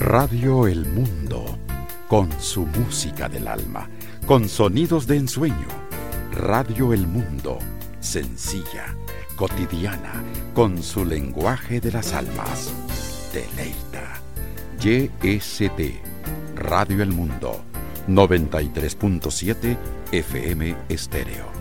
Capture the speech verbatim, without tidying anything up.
Radio El Mundo, con su música del alma, con sonidos de ensueño. Radio El Mundo, sencilla, cotidiana, con su lenguaje de las almas. Deleita. Y S T, Radio El Mundo, noventa y tres punto siete F M Estéreo.